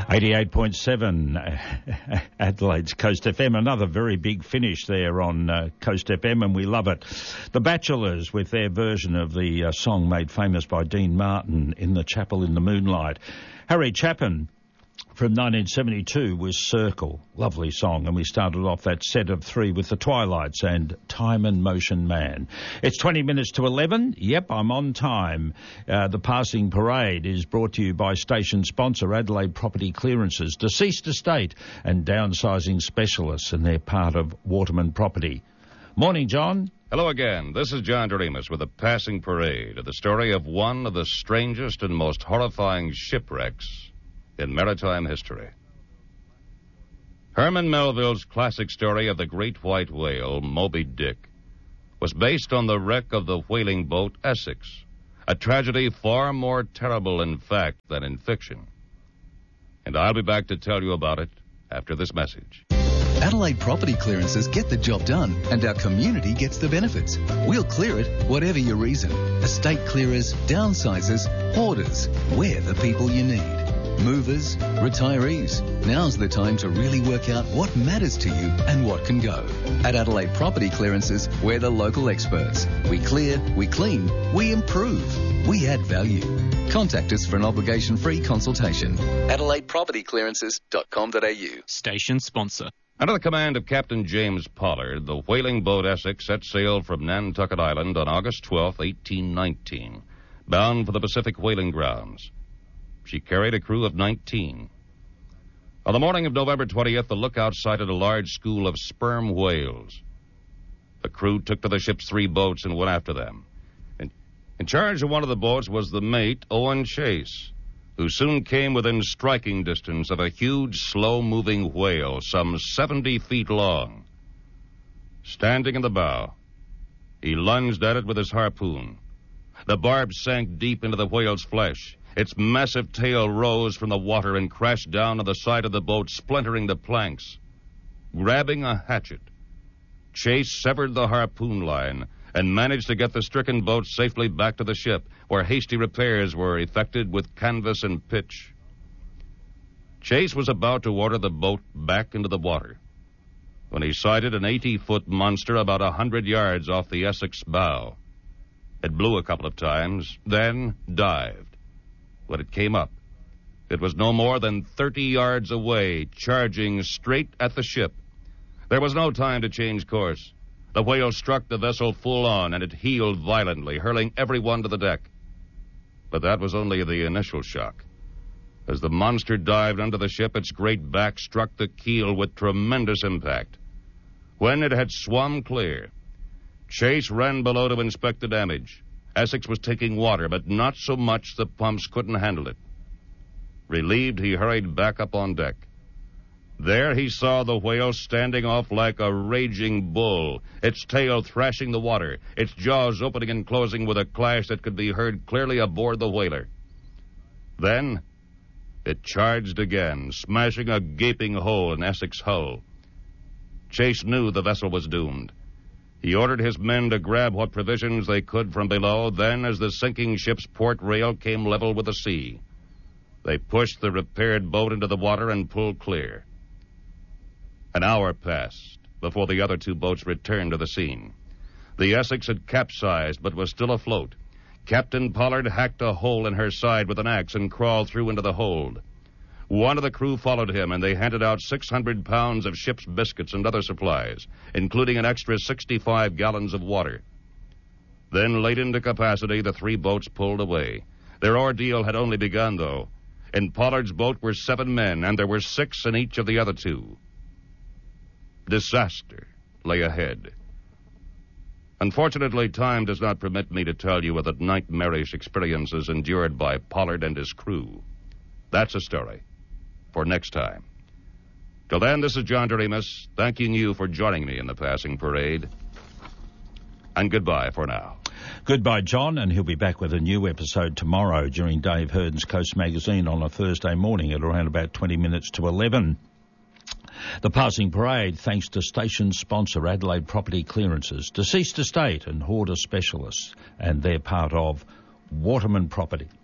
88.7 Adelaide's Coast FM. Another very big finish there on Coast FM, and we love it. The Bachelors with their version of the song made famous by Dean Martin, In the Chapel in the Moonlight. Harry Chapin from 1972 was Circle. Lovely song. And we started off that set of three with the Twilights and Time and Motion Man. It's 20 minutes to 11. Yep, I'm on time. The Passing Parade is brought to you by station sponsor Adelaide Property Clearances, Deceased Estate and Downsizing Specialists, and they're part of Waterman Property. Morning, John. Hello again. This is John Doremus with The Passing Parade, the story of one of the strangest and most horrifying shipwrecks in maritime history. Herman Melville's classic story of the great white whale, Moby Dick, was based on the wreck of the whaling boat Essex, a tragedy far more terrible in fact than in fiction. And I'll be back to tell you about it after this message. Adelaide Property Clearances get the job done, and our community gets the benefits. We'll clear it, whatever your reason. Estate clearers, downsizers, hoarders. We're the people you need. Movers, retirees. Now's the time to really work out what matters to you and what can go. At Adelaide Property Clearances, we're the local experts. We clear, we clean, we improve, we add value. Contact us for an obligation-free consultation. AdelaidePropertyClearances.com.au. Station sponsor. Under the command of Captain James Pollard, the whaling boat Essex set sail from Nantucket Island on August 12, 1819, bound for the Pacific whaling grounds. She carried a crew of 19. On the morning of November 20th, the lookout sighted a large school of sperm whales. The crew took to the ship's three boats and went after them. In charge of one of the boats was the mate, Owen Chase, who soon came within striking distance of a huge, slow-moving whale, some 70 feet long. Standing in the bow, he lunged at it with his harpoon. The barb sank deep into the whale's flesh. Its massive tail rose from the water and crashed down on the side of the boat, splintering the planks. Grabbing a hatchet, Chase severed the harpoon line and managed to get the stricken boat safely back to the ship, where hasty repairs were effected with canvas and pitch. Chase was about to order the boat back into the water when he sighted an 80-foot monster about 100 yards off the Essex bow. It blew a couple of times, then dived. When it came up, it was no more than 30 yards away, charging straight at the ship. There was no time to change course. The whale struck the vessel full on, and it heeled violently, hurling everyone to the deck. But that was only the initial shock. As the monster dived under the ship, its great back struck the keel with tremendous impact. When it had swum clear, Chase ran below to inspect the damage. Essex was taking water, but not so much the pumps couldn't handle it. Relieved, he hurried back up on deck. There he saw the whale standing off like a raging bull, its tail thrashing the water, its jaws opening and closing with a clash that could be heard clearly aboard the whaler. Then it charged again, smashing a gaping hole in Essex's hull. Chase knew the vessel was doomed. He ordered his men to grab what provisions they could from below. Then, as the sinking ship's port rail came level with the sea, they pushed the repaired boat into the water and pulled clear. An hour passed before the other two boats returned to the scene. The Essex had capsized but was still afloat. Captain Pollard hacked a hole in her side with an axe and crawled through into the hold. One of the crew followed him, and they handed out 600 pounds of ship's biscuits and other supplies, including an extra 65 gallons of water. Then, laden to capacity, the three boats pulled away. Their ordeal had only begun, though. In Pollard's boat were 7 men, and there were 6 in each of the other 2. Disaster lay ahead. Unfortunately, time does not permit me to tell you of the nightmarish experiences endured by Pollard and his crew. That's a story for next time. Till then, this is John Doremus, thanking you for joining me in the Passing Parade. And goodbye for now. Goodbye, John, and he'll be back with a new episode tomorrow during Dave Hurden's Coast Magazine on a Thursday morning at around about 20 minutes to 11. The Passing Parade, thanks to station sponsor Adelaide Property Clearances, Deceased Estate and Hoarder Specialists, and they're part of Waterman Property.